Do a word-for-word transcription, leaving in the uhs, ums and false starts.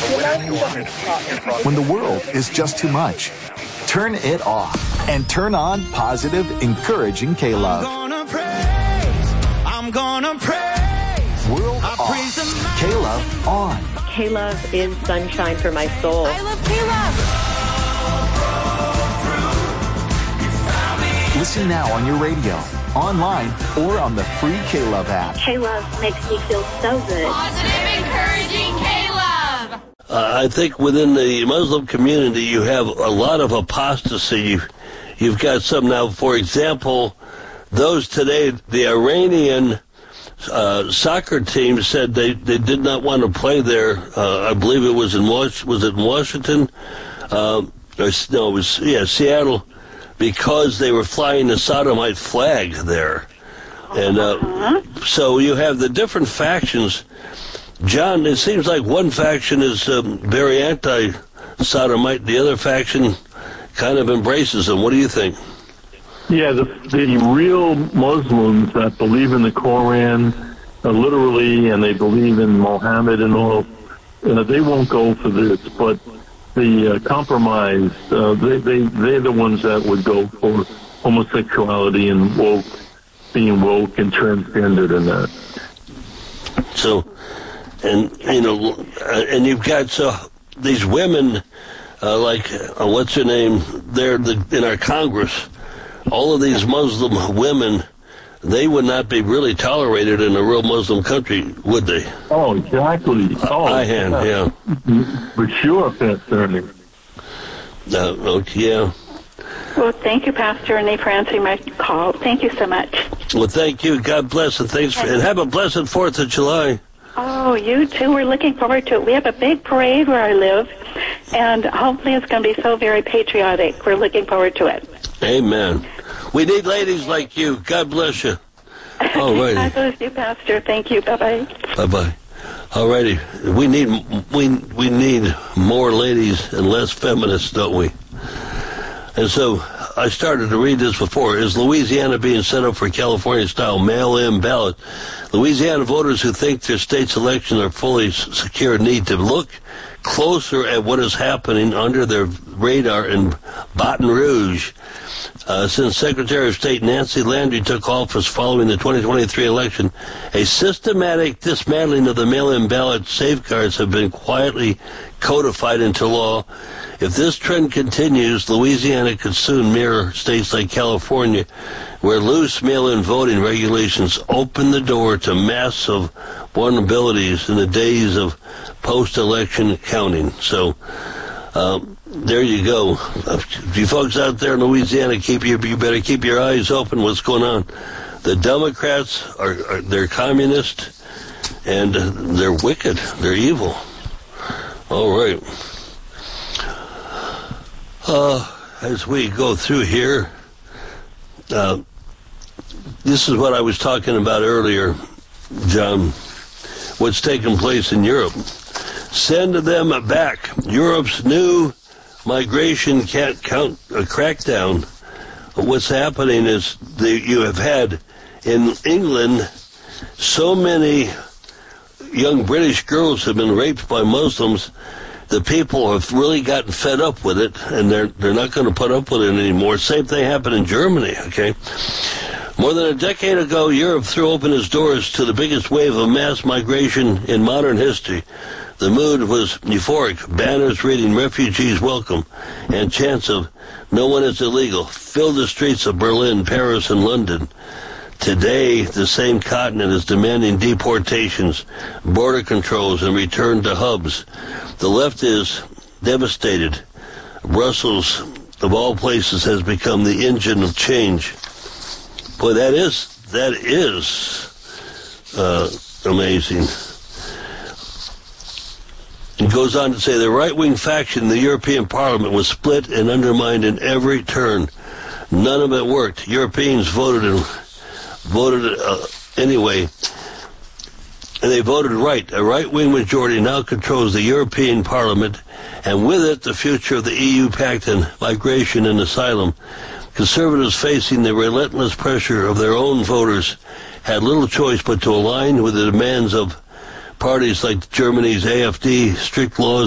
When the world is just too much, turn it off and turn on positive, encouraging K-Love. I'm gonna praise, I'm gonna praise. World I off, praise the K-Love on. K-Love is sunshine for my soul. I love K-Love. Listen now on your radio, online, or on the free K-Love app. K-Love makes me feel so good. Positive, encouraging K-Love. Uh, I think within the Muslim community, you have a lot of apostasy. You've, you've got some now, for example, those today, the Iranian uh, soccer team said they, they did not want to play there. Uh, I believe it was in Was- was it in Washington? Uh, or, no, it was, yeah, Seattle, because they were flying the Sodomite flag there. And uh, uh-huh. So you have the different factions. John, it seems like one faction is um, very anti-Sodomite. The other faction kind of embraces them. What do you think? Yeah, the, the real Muslims that believe in the Koran uh, literally, and they believe in Muhammad and all, uh, they won't go for this. But the uh, compromise, uh, they, they, they're the ones that would go for homosexuality and woke, being woke and transgendered and that. So... And, you know, uh, and you've got so these women, uh, like, uh, what's her name, they're the, in our Congress, all of these Muslim women, they would not be really tolerated in a real Muslim country, would they? Oh, exactly. Oh, I hand, yeah. yeah. For sure, Pastor Ernie. Uh, okay, yeah. Well, thank you, Pastor Ernie, for answering my call. Thank you so much. Well, thank you. God bless, and thanks for, and have a blessed fourth of July. Oh, you too. We're looking forward to it. We have a big parade where I live, and hopefully it's going to be so very patriotic. We're looking forward to it. Amen. We need ladies like you. God bless you. All righty. God bless you, Pastor. Thank you. Bye-bye. Bye-bye. All righty. We need, we, we need more ladies and less feminists, don't we? And so I started to read this before. Is Louisiana being set up for California-style mail-in ballot? Louisiana voters who think their state's elections are fully secure need to look closer at what is happening under their radar in Baton Rouge. Uh, since Secretary of State Nancy Landry took office following the twenty twenty-three election, a systematic dismantling of the mail-in ballot safeguards have been quietly codified into law. If this trend continues, Louisiana could soon mirror states like California, where loose mail-in voting regulations open the door to massive vulnerabilities in the days of post-election counting. So, um, there you go. You folks out there in Louisiana, keep your, you better keep your eyes open. What's going on? The Democrats are, are they're communist, and they're wicked. They're evil. All right. Uh, as we go through here, uh, this is what I was talking about earlier, John, what's taking place in Europe. Send them back. Europe's new migration can't count a crackdown. What's happening is the, you have had in England so many young British girls have been raped by Muslims. The people have really gotten fed up with it, and they're they're not going to put up with it anymore. Same thing happened in Germany, okay? More than a decade ago, Europe threw open its doors to the biggest wave of mass migration in modern history. The mood was euphoric. Banners reading "Refugees Welcome" and chants of "No one is illegal" filled the streets of Berlin, Paris, and London. Today, the same continent is demanding deportations, border controls, and return to hubs. The left is devastated. Brussels, of all places, has become the engine of change. Boy, that is, that is uh, amazing. It goes on to say the right-wing faction in the European Parliament was split and undermined in every turn. None of it worked. Europeans voted and voted uh, anyway, and they voted right. A right-wing majority now controls the European Parliament, and with it the future of the E U pact on migration and asylum. Conservatives, facing the relentless pressure of their own voters, had little choice but to align with the demands of parties like Germany's A F D, strict laws